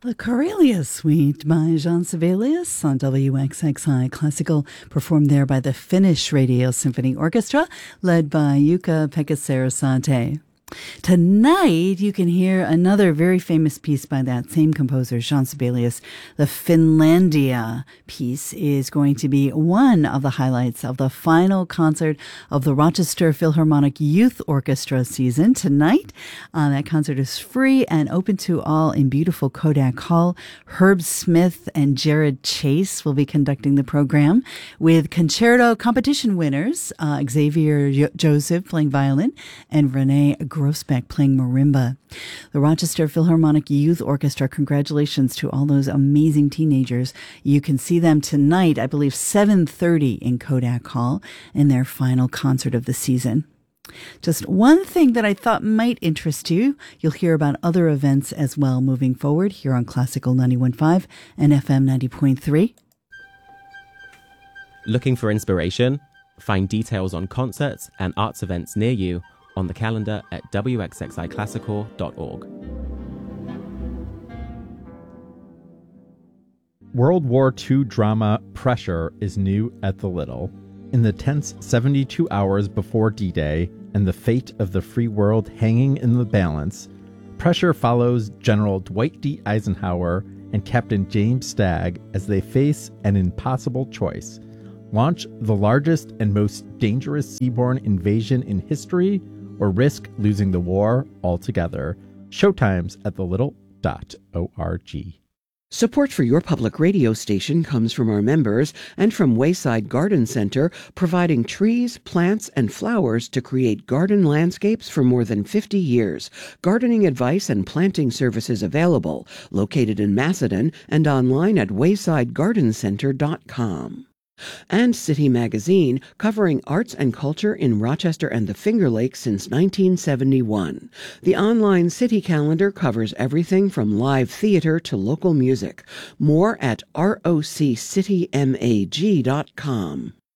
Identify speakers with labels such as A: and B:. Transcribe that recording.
A: The Corelia Suite by Jean Sibelius on WXXI Classical, performed there by the Finnish Radio Symphony Orchestra, led by Jukka-Pekka Sarasate. Tonight, you can hear another very famous piece by that same composer, Jean Sibelius. The Finlandia piece is going to be one of the highlights of the final concert of the Rochester Philharmonic Youth Orchestra season tonight. That concert is free and open to all in beautiful Kodak Hall. Herb Smith and Jared Chase will be conducting the program with concerto competition winners, Xavier Joseph playing violin and Renee Grossbeck playing marimba. The Rochester Philharmonic Youth Orchestra, congratulations to all those amazing teenagers. You can see them tonight, I believe 7:30 in Kodak Hall, in their final concert of the season. Just one thing that I thought might interest you. You'll hear about other events as well moving forward here on Classical 91.5 and FM 90.3.
B: Looking for inspiration? Find details on concerts and arts events near you on the calendar at wxxiclassical.org.
C: World War II drama Pressure is new at the Little. In the tense 72 hours before D-Day and the fate of the free world hanging in the balance, Pressure follows General Dwight D. Eisenhower and Captain James Stagg as they face an impossible choice: launch the largest and most dangerous seaborne invasion in history, or risk losing the war altogether. Showtimes at thelittle.org.
D: Support for your public radio station comes from our members and from Wayside Garden Center, providing trees, plants, and flowers to create garden landscapes for more than 50 years. Gardening advice and planting services available. Located in Macedon and online at waysidegardencenter.com. And City Magazine, covering arts and culture in Rochester and the Finger Lakes since 1971. The online City calendar covers everything from live theater to local music. More at roccitymag.com.